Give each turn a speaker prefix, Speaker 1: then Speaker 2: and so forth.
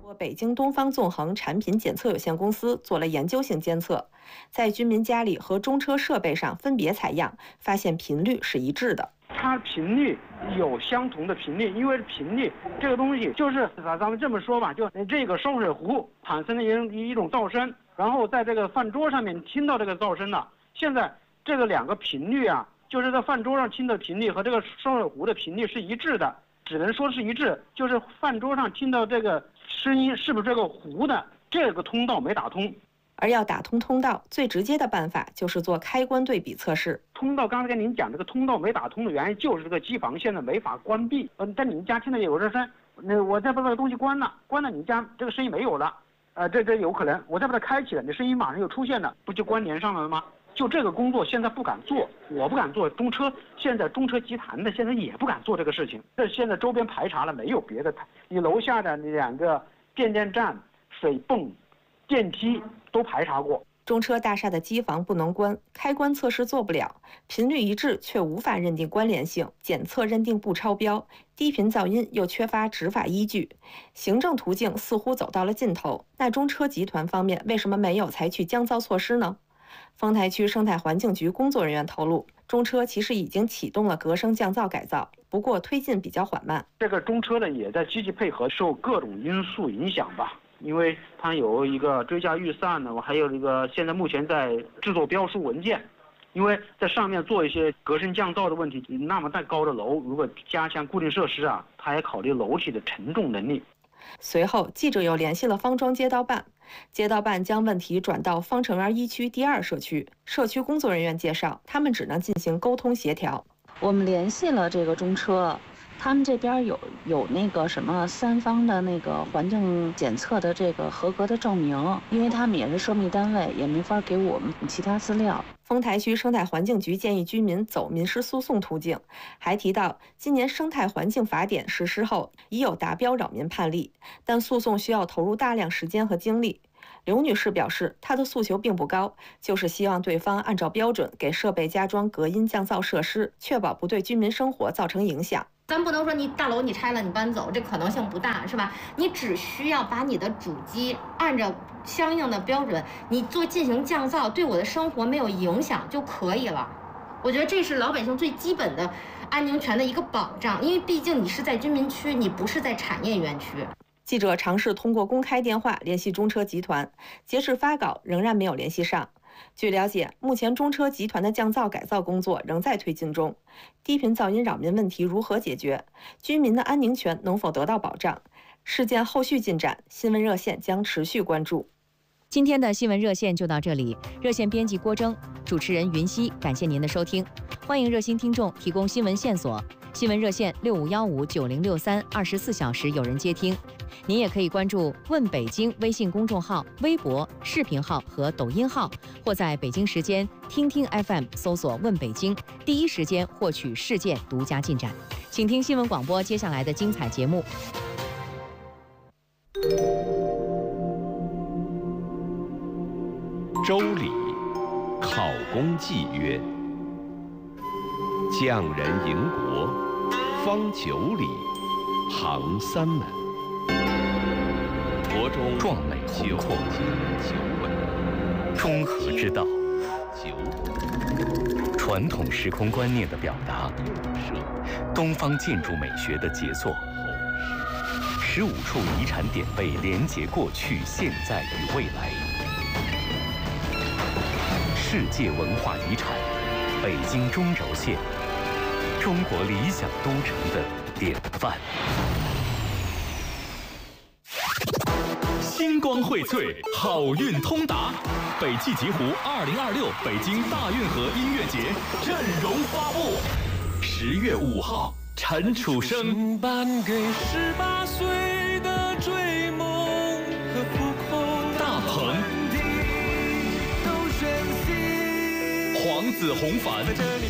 Speaker 1: 北京东方纵横产品检测有限公司做了研究性监测，在居民家里和中车设备上分别采样，发现频率是一致的。
Speaker 2: 它频率有相同的频率，因为频率这个东西就是咱们这么说吧，就这个烧水壶产生的一种噪声，然后在这个饭桌上面听到这个噪声了。现在这个两个频率啊，就是在饭桌上听的频率和这个烧水壶的频率是一致的，只能说是一致，就是饭桌上听到这个声音是不是这个壶的这个通道没打通。
Speaker 1: 而要打通通道，最直接的办法就是做开关对比测试。
Speaker 2: 通道刚才跟您讲，这个通道没打通的原因就是这个机房现在没法关闭。在你们家听到有这声，我再把这个东西关了，你们家这个声音没有了，这有可能。我再把它开起来，你声音马上又出现了，不就关联上了吗？就这个工作现在不敢做，我不敢做，中车集团的现在也不敢做这个事情。这现在周边排查了，没有别的，你楼下的2个变电站、水泵、电梯都排查过。
Speaker 1: 中车大厦的机房不能关，开关测试做不了，频率一致却无法认定关联性，检测认定不超标，低频噪音又缺乏执法依据，行政途径似乎走到了尽头。那中车集团方面为什么没有采取降噪措施呢？丰台区生态环境局工作人员透露，中车其实已经启动了隔声降噪改造，不过推进比较缓慢。
Speaker 2: 这个中车呢也在积极配合，受各种因素影响吧。因为它有一个追加预算呢，我还有一个现在目前在制作标书文件，因为在上面做一些隔声降噪的问题，那么高的楼如果加强固定设施啊，它也考虑楼体的承重能力。
Speaker 1: 随后，记者又联系了方庄街道办，街道办将问题转到方城园1区第2社区，社区工作人员介绍，他们只能进行沟通协调。
Speaker 3: 我们联系了这个中车。他们这边有那个什么3方的那个环境检测的这个合格的证明，因为他们也是涉密单位，也没法给我们其他资料。
Speaker 1: 丰台区生态环境局建议居民走民事诉讼途径，还提到今年生态环境法典实施后，已有达标扰民判例，但诉讼需要投入大量时间和精力。刘女士表示，她的诉求并不高，就是希望对方按照标准给设备加装隔音降噪设施，确保不对居民生活造成影响。
Speaker 4: 咱不能说你大楼你拆了你搬走，这可能性不大，是吧？你只需要把你的主机按照相应的标准，你进行降噪，对我的生活没有影响就可以了。我觉得这是老百姓最基本的安宁权的一个保障，因为毕竟你是在居民区，你不是在产业园区。
Speaker 1: 记者尝试通过公开电话联系中车集团，截至发稿仍然没有联系上。据了解，目前中车集团的降噪改造工作仍在推进中。低频噪音扰民问题如何解决？居民的安宁权能否得到保障？事件后续进展，新闻热线将持续关注。
Speaker 5: 今天的新闻热线就到这里，热线编辑郭征，主持人云熙，感谢您的收听。欢迎热心听众提供新闻线索，新闻热线65159063，24小时有人接听。您也可以关注“问北京”微信公众号、微博、视频号和抖音号，或在北京时间听听 FM 搜索“问北京”，第一时间获取事件独家进展。请听新闻广播接下来的精彩节目。
Speaker 6: 周礼，考功祭曰：匠人营国，方9里，行3门。国中
Speaker 7: 壮美宏阔，中和之道，传统时空观念的表达，东方建筑美学的杰作，15处遗产典贝连结过去、现在与未来。世界文化遗产，北京中轴线，中国理想都城的典范。
Speaker 8: 星光荟萃，好运通达。北汽极狐2026北京大运河音乐节阵容发布。10月5号，陈楚生。
Speaker 9: 颁给18岁的追梦和浮空。
Speaker 8: 大鹏。黄子弘凡。